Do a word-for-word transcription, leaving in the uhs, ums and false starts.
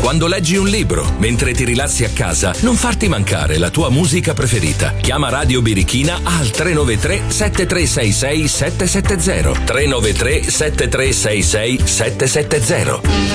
quando leggi un libro, mentre ti rilassi a casa, non farti mancare la tua musica preferita. Chiama Radio Birichina al tre nove tre sette tre sei sei sette sette zero tre nove tre sette tre sei sei sette sette zero.